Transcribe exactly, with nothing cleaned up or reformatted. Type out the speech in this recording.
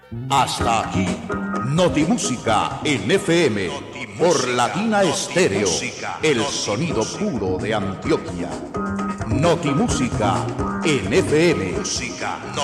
Hasta aquí, Notimúsica en F M, por Latina Estéreo, el sonido puro de Antioquia. Notimúsica en F M.